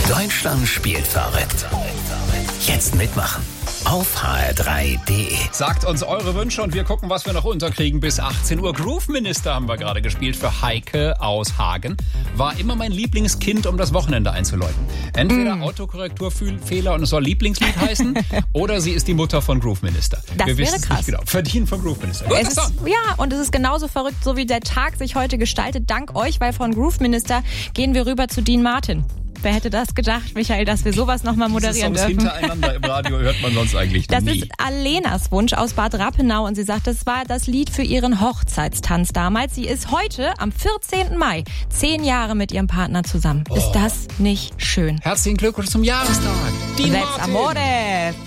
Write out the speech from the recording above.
Deutschland spielt verrückt. Jetzt mitmachen auf hr3.de. Sagt uns eure Wünsche und wir gucken, was wir noch unterkriegen bis 18 Uhr. Groove Minister haben wir gerade gespielt für Heike aus Hagen. War immer mein Lieblingskind, um das Wochenende einzuläuten. Entweder Autokorrekturfehler und es soll Lieblingslied heißen oder sie ist die Mutter von Groove Minister. Das wir wäre krass. Nicht genau. Verdienen von Groove Minister. Und es ist genauso verrückt, so wie der Tag sich heute gestaltet. Dank euch, weil von Groove Minister gehen wir rüber zu Dean Martin. Wer hätte das gedacht, Michael, dass wir sowas nochmal moderieren Songs dürfen? Hintereinander im Radio hört man sonst eigentlich das nie. Das ist Alenas Wunsch aus Bad Rappenau und sie sagt, das war das Lied für ihren Hochzeitstanz damals. Sie ist heute, am 14. Mai, 10 Jahre mit ihrem Partner zusammen. Ist das nicht schön? Herzlichen Glückwunsch zum Jahrestag. Dean Let's Martin. amore!